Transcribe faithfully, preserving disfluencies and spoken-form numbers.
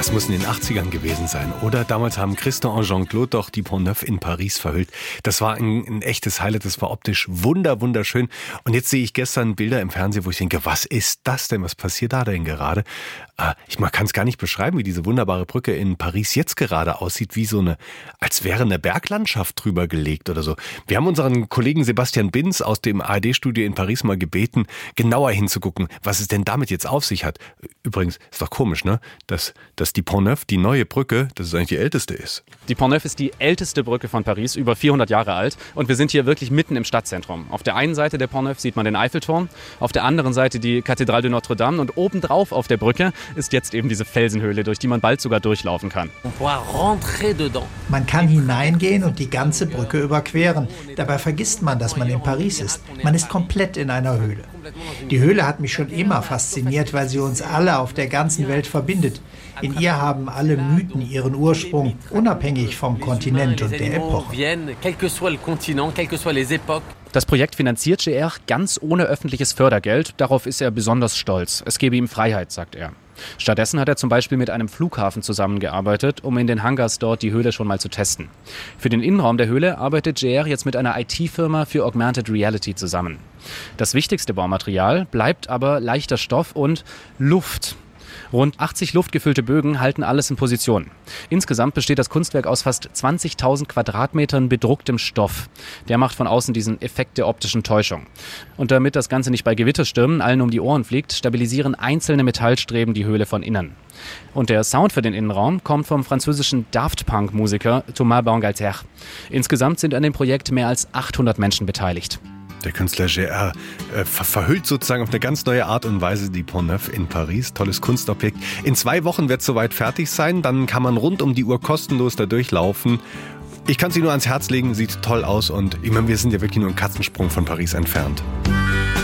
Das muss in den achtzigern gewesen sein, oder? Damals haben Christian und Jean-Claude doch die Pont Neuf in Paris verhüllt. Das war ein, ein echtes Highlight, das war optisch wunder, wunderschön. Und jetzt sehe ich gestern Bilder im Fernsehen, wo ich denke, was ist das denn? Was passiert da denn gerade? Äh, ich kann es gar nicht beschreiben, wie diese wunderbare Brücke in Paris jetzt gerade aussieht, wie so eine, als wäre eine Berglandschaft drüber gelegt oder so. Wir haben unseren Kollegen Sebastian Binz aus dem A R D-Studio in Paris mal gebeten, genauer hinzugucken, was es denn damit jetzt auf sich hat. Übrigens, ist doch komisch, ne? Dass, dass die Pont Neuf, die neue Brücke, dass es eigentlich die älteste ist. Die Pont Neuf ist die älteste Brücke von Paris, über vierhundert Jahre alt. Und wir sind hier wirklich mitten im Stadtzentrum. Auf der einen Seite der Pont Neuf sieht man den Eiffelturm, auf der anderen Seite die Cathédrale de Notre-Dame und obendrauf auf der Brücke ist jetzt eben diese Felsenhöhle, durch die man bald sogar durchlaufen kann. Man kann hineingehen und die ganze Brücke überqueren. Dabei vergisst man, dass man in Paris ist. Man ist komplett in einer Höhle. Die Höhle hat mich schon immer fasziniert, weil sie uns alle auf der ganzen Welt verbindet. In ihr haben alle Mythen ihren Ursprung, unabhängig vom Kontinent und der Epoche. Das Projekt finanziert G R ganz ohne öffentliches Fördergeld. Darauf ist er besonders stolz. Es gebe ihm Freiheit, sagt er. Stattdessen hat er zum Beispiel mit einem Flughafen zusammengearbeitet, um in den Hangars dort die Höhle schon mal zu testen. Für den Innenraum der Höhle arbeitet G R jetzt mit einer I T-Firma für Augmented Reality zusammen. Das wichtigste Baumaterial bleibt aber leichter Stoff und Luft. Rund achtzig luftgefüllte Bögen halten alles in Position. Insgesamt besteht das Kunstwerk aus fast zwanzigtausend Quadratmetern bedrucktem Stoff. Der macht von außen diesen Effekt der optischen Täuschung. Und damit das Ganze nicht bei Gewitterstürmen allen um die Ohren fliegt, stabilisieren einzelne Metallstreben die Höhle von innen. Und der Sound für den Innenraum kommt vom französischen Daft Punk-Musiker Thomas Bangalter. Insgesamt sind an dem Projekt mehr als achthundert Menschen beteiligt. Der Künstler G R äh, ver- verhüllt sozusagen auf eine ganz neue Art und Weise die Pont Neuf in Paris. Tolles Kunstobjekt. In zwei Wochen wird es soweit fertig sein. Dann kann man rund um die Uhr kostenlos da durchlaufen. Ich kann es Ihnen nur ans Herz legen. Sieht toll aus. Und ich meine, wir sind ja wirklich nur einen Katzensprung von Paris entfernt.